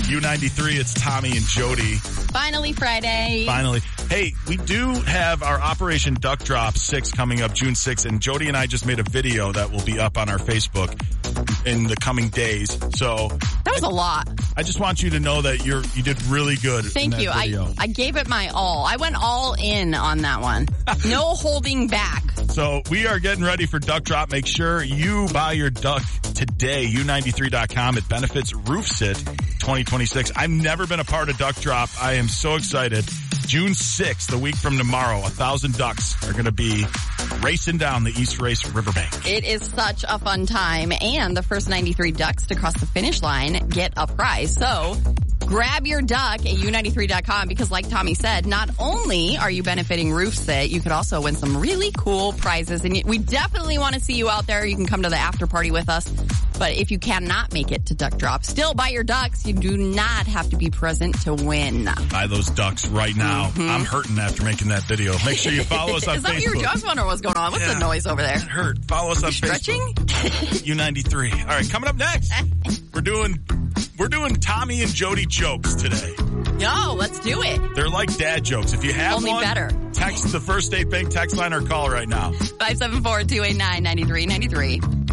U93, it's Tommy and Jody. Finally Friday. Finally. Hey, we do have our Operation Duck Drop 6 coming up June 6th, and Jody and I just made a video that will be up on our Facebook in the coming days. So that was a lot. I just want you to know that you did really good. Thank you. Video. I gave it my all. I went all in on that one. No holding back. So we are getting ready for Duck Drop. Make sure you buy your duck today. U93.com. It benefits RoofSit 2026. I've never been a part of Duck Drop. I am so excited. June 6th, a week from tomorrow, 1,000 ducks are going to be racing down the East Race Riverbank. It is such a fun time, and the first 93 ducks to cross the finish line get a prize. So grab your duck at U93.com because, like Tommy said, not only are you benefiting RoofSit, you could also win some really cool prizes. And we definitely want to see you out there. You can come to the after party with us. But if you cannot make it to Duck Drop, still buy your ducks. You do not have to be present to win. Buy those ducks right now. Mm-hmm. I'm hurting after making that video. Make sure you follow us on Facebook. Is that what you were just wondering what's going on? What's the noise over there? It hurt. Follow us on Stretching? Facebook. U93. All right, coming up next, we're doing Tommy and Jody jokes today. Yo, let's do it. They're like dad jokes. If you have Only one, better. Text the First State Bank text line or call right now. 574-289-9393.